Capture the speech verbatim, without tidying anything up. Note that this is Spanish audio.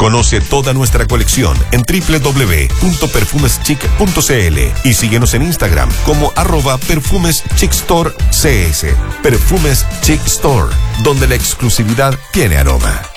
Conoce toda nuestra colección en doble u doble u doble u punto perfumes chic punto c l y síguenos en Instagram como arroba Perfumes Chic Store C S. Perfumes Chic Store, donde la exclusividad tiene aroma.